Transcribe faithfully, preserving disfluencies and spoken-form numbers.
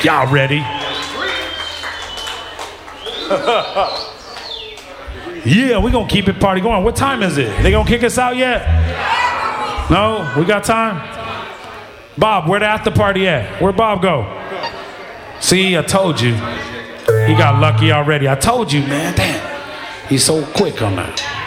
Y'all ready? Yeah, we gonna keep it party going. What time is it? They gonna kick us out yet? No? We got time? Bob, where the after party at? Where'd Bob go? See, I told you. He got lucky already. I told you, man. Damn. He's so quick on that.